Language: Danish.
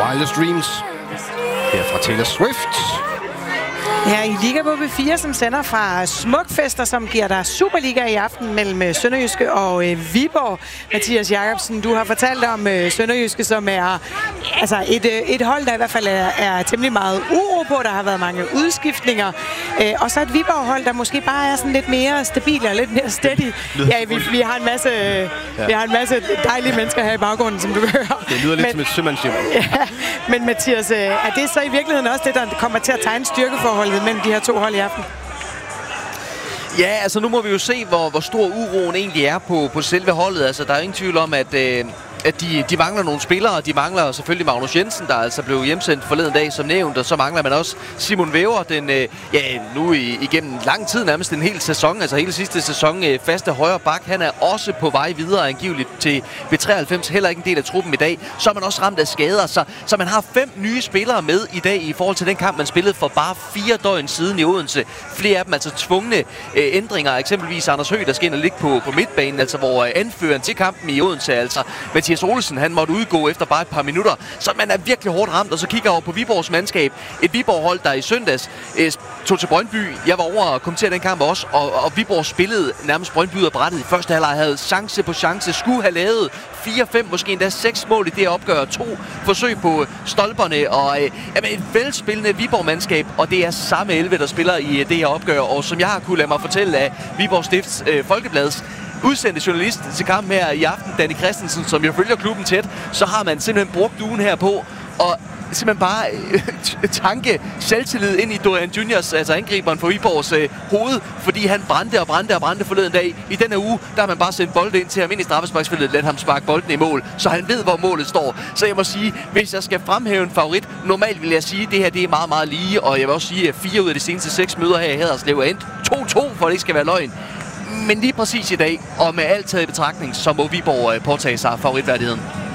Wildest Dreams. Her fra Taylor Swift. Ja, i Liga på B4, som sender fra Smukfester, som giver dig Superliga i aften mellem Sønderjyske og Viborg. Mathias Jacobsen, du har fortalt om Sønderjyske, som er altså et hold, der i hvert fald er temmelig meget uro på. Der har været mange udskiftninger. Og så et Viborg-hold, der måske bare er sådan lidt mere stabil og lidt mere steady. Ja, vi har en masse dejlige mennesker her i baggrunden, som du kan høre. Det lyder lidt som et sømandshjem. Ja, men Mathias, er det så i virkeligheden også det, der kommer til at tegne styrkeforholdet mellem de her to hold i aften? Ja, altså nu må vi jo se, hvor stor uroen egentlig er på selve holdet. Altså, der er ingen tvivl om, at de mangler nogle spillere. De mangler selvfølgelig Magnus Jensen, der altså blev hjemsendt forleden dag, som nævnt. Og så mangler man også Simon Væver, den nu igennem lang tid, nærmest en hel sæson, altså hele sidste sæson, faste højre bak. Han er også på vej videre angiveligt til B93, heller ikke en del af truppen i dag. Så er man også ramt af skader, så man har 5 nye spillere med i dag i forhold til den kamp, man spillede for bare 4 døgn siden i Odense. Flere af dem altså tvungne ændringer, eksempelvis Anders Høgh, der skal ind og ligge på midtbanen, altså hvor anføreren til kampen i Odense, altså Mathias Olsen, han måtte udgå efter bare et par minutter, så man er virkelig hårdt ramt. Og så kigger jeg over på Viborgs mandskab. Et Viborg-hold, der i søndags tog til Brøndby. Jeg var over og kommenterede den kamp også, og Viborg spillede nærmest Brøndby ud af brættet. I første halvleg havde chance på chance, skulle have lavet 4-5, måske endda 6 mål i det opgør. 2 forsøg på stolperne, og et velspillende Viborg-mandskab, og det er samme 11, der spiller i det her opgør. Og som jeg har kunne lade mig fortælle af Viborg Stifts Folkebladets udsendte journalist til kampen her i aften, Danny Christensen, som jo følger klubben tæt, så har man simpelthen brugt ugen her på og simpelthen bare tanke selvtillid ind i Dorian Juniors, altså angriberen for Viborgs hoved, fordi han brændte forleden dag. I denne uge, der har man bare sendt bolden ind til ham ind i straffesparksfeltet, let ham sparke bolden i mål, så han ved, hvor målet står. Så jeg må sige, hvis jeg skal fremhæve en favorit, normalt vil jeg sige, at det her det er meget, meget lige, og jeg vil også sige, at 4 ud af de seneste 6 møder her i Haderslev er endt 2-2, for det ikke skal være løgn. Men lige præcis i dag, og med alt taget i betragtning, så må Viborg påtage sig favoritværdigheden.